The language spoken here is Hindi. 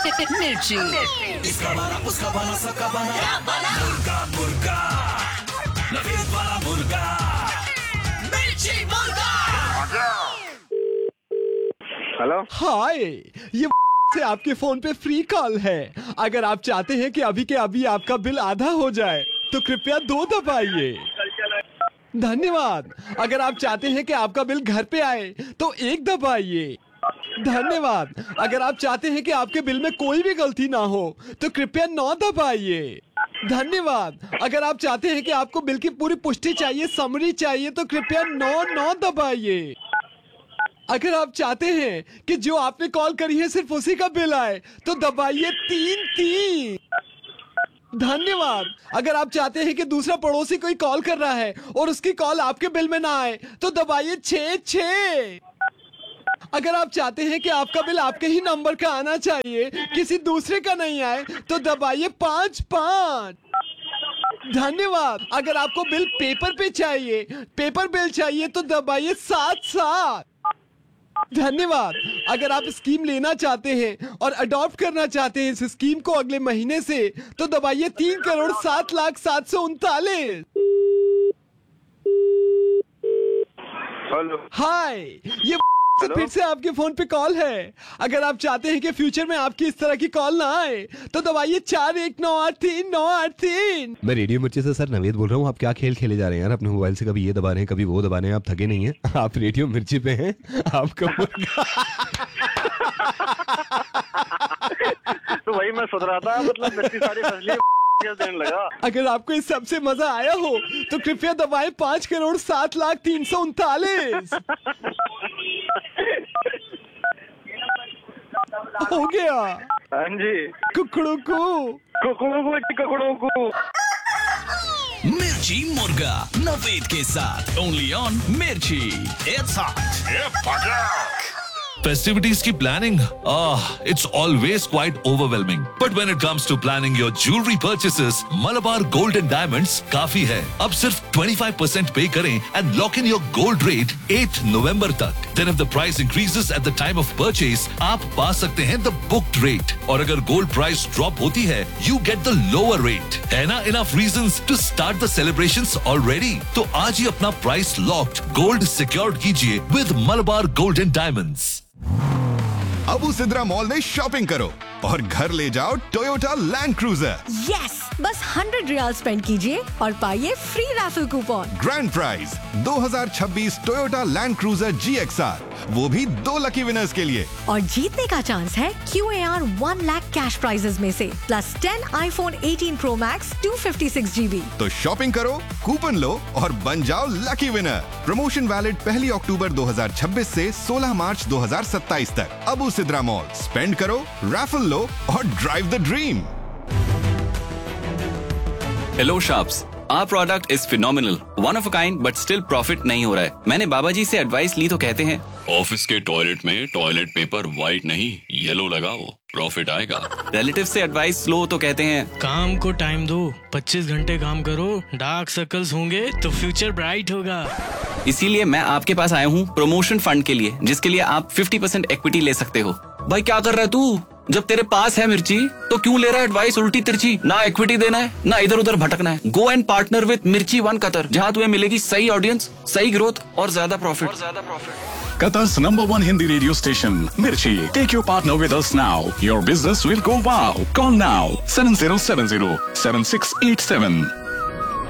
मिर्ची। इसका बना उसका बना सबका बना मुर्गा मुर्गा नवीद वाला मुर्गा मिर्ची मुर्गा। हेलो, हाय, ये से आपके फोन पे फ्री कॉल है। अगर आप चाहते हैं कि अभी के अभी आपका बिल आधा हो जाए तो कृपया 2 दबाइए। धन्यवाद। अगर आप चाहते हैं कि आपका बिल घर पे आए तो 1 दबाइए। धन्यवाद। अगर आप चाहते हैं कि आपके बिल में कोई भी गलती ना हो तो कृपया 9 दबाइए। धन्यवाद। अगर आप चाहते हैं कि आपको बिल की पूरी पुष्टि चाहिए, समरी चाहिए, तो कृपया 9 दबाइए। अगर आप चाहते हैं कि जो आपने कॉल करी है सिर्फ उसी का बिल आए तो दबाइए 3। धन्यवाद। अगर आप चाहते हैं कि दूसरा पड़ोसी कोई कॉल कर रहा है और उसकी कॉल आपके बिल में ना आए तो दबाइए 6। अगर आप चाहते हैं कि आपका बिल आपके ही नंबर का आना चाहिए, किसी दूसरे का नहीं आए, तो दबाइए 5। धन्यवाद। अगर आपको बिल पेपर पे चाहिए, पेपर बिल चाहिए, तो दबाइए 7। धन्यवाद। अगर आप स्कीम लेना चाहते हैं और अडॉप्ट करना चाहते हैं इस स्कीम को अगले महीने से, तो दबाइए 3,07,739। हेलो। हाय, ये तो फिर से आपके फोन पे कॉल है। अगर आप चाहते हैं कि फ्यूचर में आपकी इस तरह की कॉल ना आए तो दबाइए 41983983। मैं रेडियो मिर्ची से सर नवेद बोल रहा हूँ। आप क्या खेल खेले जा रहे हैं यार अपने मोबाइल से? कभी ये दबा रहे हैं, कभी वो दबा रहे हैं। आप थके नहीं हैं? आप रेडियो मिर्ची पे हैं। आपका तो वही मैं सोच रहा था, मतलब इतनी सारी फसलें देने लगा। अगर आपको इस सबसे मजा आया हो तो कृपया दबाएं 5,07,03,39। हो गया। हाँ जी। कुकड़ू को मिर्ची मुर्गा नवीद के साथ ओनली ऑन मिर्ची। It's hot. Festivities की planning, it's always quite overwhelming. But when it comes to planning your jewelry purchases, Malabar Gold and Diamonds काफी है। अब सिर्फ 25% पे करें and lock in your gold rate 8 November तक। Then if the price increases at the time of purchase, आप पा सकते हैं the booked rate। और अगर gold price drop होती है, you get the lower rate। है ना enough reasons to start the celebrations already? तो आज ही अपना price locked gold secured कीजिए with Malabar Gold and Diamonds। Abu Sidra mall में शॉपिंग करो और घर ले जाओ टोयोटा लैंड क्रूजर। यस, बस 100 रियाल स्पेंड कीजिए और पाइए free raffle coupon. Grand prize 2026 Toyota land cruiser GXR, वो भी 2 लकी विनर्स के लिए। और जीतने का चांस है QAR 1 लाख कैश प्राइजेस में से plus 10 iPhone 18 Pro Max 256 GB। तो शॉपिंग करो, कूपन लो और बन जाओ लकी विनर। प्रमोशन वैलिड 1 अक्टूबर 2026 से 16 मार्च 2027 तक। अबू सिद्रा मॉल, स्पेंड करो, रैफल लो और drive the dream. Hello shops, our product is phenomenal, one of a kind, but still profit नहीं हो रहा है। मैंने बाबा जी से एडवाइस ली तो कहते हैं ऑफिस के टॉयलेट में टॉयलेट पेपर व्हाइट नहीं येलो लगाओ, प्रॉफिट आएगा। रिलेटिव से एडवाइस लो तो कहते हैं काम को टाइम दो, 25 घंटे काम करो, डार्क सर्कल्स होंगे तो फ्यूचर ब्राइट होगा। इसीलिए मैं आपके पास आया हूँ प्रमोशन फंड के लिए, जिसके लिए आप 50% इक्विटी ले सकते हो। भाई क्या कर रहा है तू? जब तेरे पास है मिर्ची तो क्यों ले रहा है एडवाइस उल्टी तिरछी? ना इक्विटी देना है ना इधर उधर भटकना है। गो एंड पार्टनर विद मिर्ची वन कतर, जहाँ तुम्हें मिलेगी सही ऑडियंस, सही ग्रोथ और ज्यादा profit. Qatar's #1 Hindi radio station, Mirchi. Take your partner with us now. Your business will go wow. Call now 7070 7687.